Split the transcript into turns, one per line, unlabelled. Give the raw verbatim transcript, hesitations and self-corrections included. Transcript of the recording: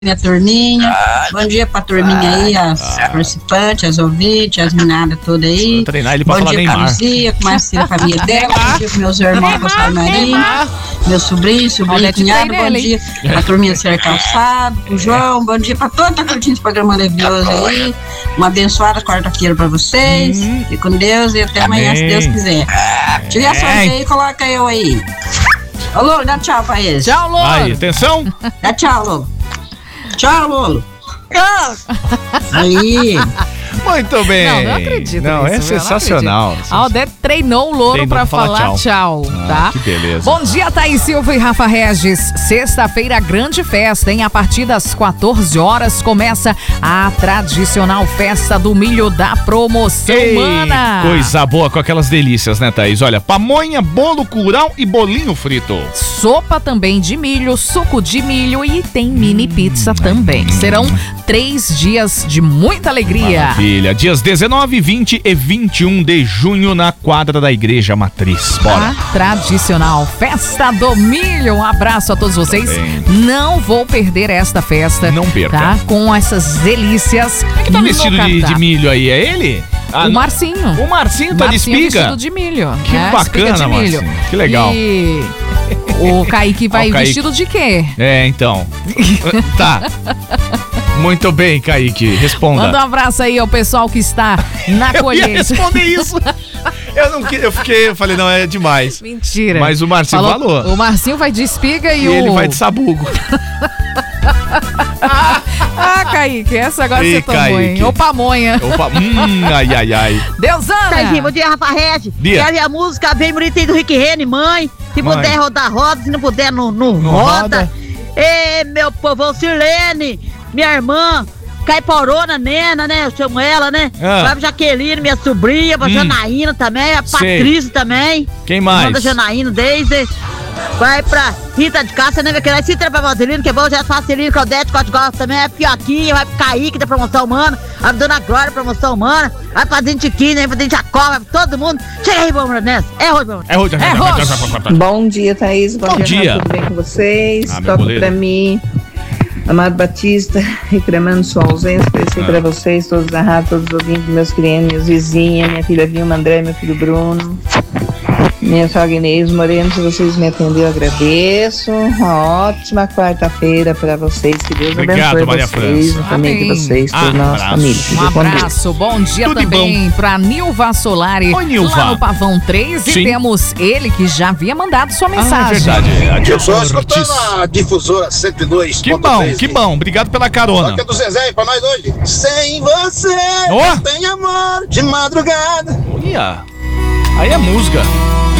minha turminha. Ah, bom dia pra turminha aí, as ah, participantes, as ouvintes, as minadas todas aí.
Treinar ele pra
bom
falar
dia
Neymar.
pra Luzia, com mais a família dela. Bom dia pros meus irmãos Gustavo Marinho, meus sobrinhos, sobrinho, cunhado. Bom dia pra turminha Ser Calçado, pro João. Bom dia pra todos que tá curtindo esse programa maravilhoso aí. Uma abençoada quarta-feira pra vocês. Hum. E com Deus e até amanhã, se Deus quiser. Tira a sorte aí e coloca eu aí. Ô, Lolo, dá tchau pra eles.
Tchau, Lolo.
Aí, atenção.
Dá tchau, Lolo. Tchau, Lolo. Tchau. Aí.
Muito bem.
Não, não acredito
Não,
nisso,
é sensacional.
A Odete treinou o Louro treinou pra falar, falar tchau, tchau
ah,
tá?
Que beleza.
Bom dia, Thaís Silva e Rafa Regis. Sexta-feira, grande festa, hein? A partir das quatorze horas começa a tradicional festa do milho da promoção
Ei,
humana.
Coisa boa com aquelas delícias, né, Thaís? Olha, pamonha, bolo curau e bolinho frito.
Sopa também de milho, suco de milho e tem mini pizza também. Serão três dias de muita alegria.
Maravilha. Dias dezenove, vinte e vinte e um de junho na quadra da Igreja Matriz. Bora.
A tradicional festa do milho. Um abraço a todos vocês. Também. Não vou perder esta festa.
Não perca.
Tá? Com essas delícias.
Quem que tá vestido de, de milho aí? É ele?
Ah, o Marcinho.
O Marcinho tá
Marcinho
de espiga?
vestido de milho.
Que
é,
bacana,
de milho.
Marcinho. Que legal.
E o Kaique vai o Kaique. vestido de quê?
É, então. Tá. Muito bem, Kaique. Responda.
Manda um abraço aí ao pessoal que está na
eu
colheita.
Eu ia responder isso. Eu não eu fiquei, eu falei, não, é demais.
Mentira.
Mas o Marcinho falou. falou.
O Marcinho vai de espiga e,
e
o...
ele vai de sabugo.
Ah, Kaique, essa agora
Ei,
você tomou, Kaique. hein? Ou pamonha.
Opa, hum, ai, ai, ai.
Deusana.
Tadinho, bom dia, Rafa Regis. Quer ver a música bem bonita aí do Rick Rene, mãe? Se mãe. puder rodar, roda. Se não puder, não, não, não roda. roda. Ei, meu povo, Sirlene, minha irmã, Caiporona, Nena, né? Eu chamo ela, né? Ah. Vai pra Jaqueline, minha sobrinha, pra hum. Janaína também, a Patrícia Sei. também.
Quem mais?
Manda Janaína, Deise. Vai pra Rita de Cássia, né? Vai Citra pra Vaselino, que é bom, já é Facilino, Claudete, Cote Gosta também, é Fioquinha, vai pro Kaique da promoção humana, vai pra Dona Glória, promoção humana, vai pra Dentiquinha, vai pra Dente Jacó, vai pra todo mundo. Chega aí, vamos nessa. É hoje, vamos
É hoje,
é
hoje.
Bom dia, Thaís. Bom, Bom dia, dia. Tudo bem com vocês? Ah, Toca pra mim. Amado Batista, reclamando sua ausência, oferecer ah. para vocês, todos da rádio, todos os ouvintes, meus clientes, minhas vizinhas, minha filha Vilma André, meu filho Bruno, minha sogra Inês Moreno, se vocês me atenderam, eu agradeço. Uma ótima quarta-feira para vocês, que Deus
Obrigado,
abençoe
Maria
vocês, a família de vocês, toda a nossa família.
Um abraço, bom dia Tudo também para Nilva Solari, Oi, Nilva. lá no Pavão três, Sim. e temos ele que já havia mandado sua mensagem.
Ah, verdade.
Eu sou escutando a difusora cento e dois.
Que bom, que bom, obrigado pela carona.
Toca do Zezé aí pra nós hoje. Sem você, oh. tem amor de madrugada.
Olha, aí é música.